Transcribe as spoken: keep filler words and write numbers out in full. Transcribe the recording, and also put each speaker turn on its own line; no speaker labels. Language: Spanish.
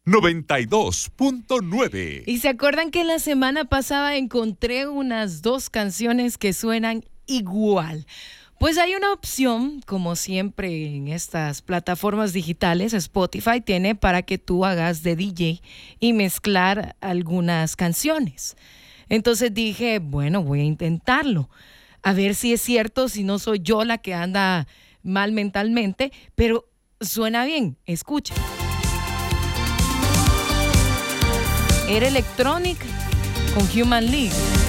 noventa y dos punto nueve.
¿Y se acuerdan que la semana pasada encontré unas dos canciones que suenan igual? Pues hay una opción, como siempre en estas plataformas digitales, Spotify tiene para que tú hagas de D J y mezclar algunas canciones. Entonces dije, bueno, voy a intentarlo, a ver si es cierto, si no soy yo la que anda mal mentalmente, pero suena bien, escuchen. Era Electronic con Human League.